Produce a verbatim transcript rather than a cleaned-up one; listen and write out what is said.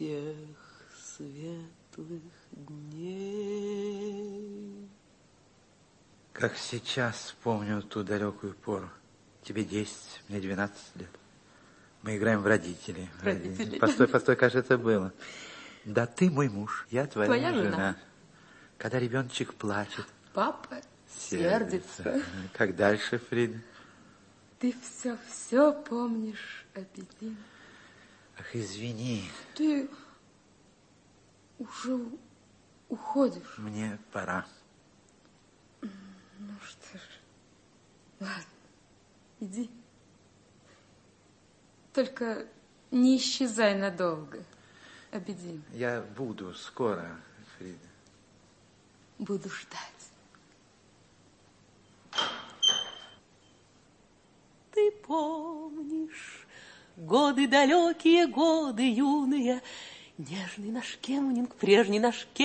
тех светлых дней. Как сейчас помню ту далекую пору. Тебе десять, мне двенадцать лет. Мы играем в родителей. Родители. Постой, постой, кажется, было. Да ты мой муж, я твоя, твоя жена. жена. Когда ребеночек плачет. Папа сердится. сердится. Как дальше, Фрида? Ты все-все помнишь, Абедин. Ах, извини. Ты уже уходишь. Мне пора. Ну что ж, ладно, иди. Только не исчезай надолго, Абедин. Я буду скоро, Фрида. Буду ждать. Ты помнишь годы далекие, годы юные, нежный наш Кемнинг, прежний наш Кемнинг.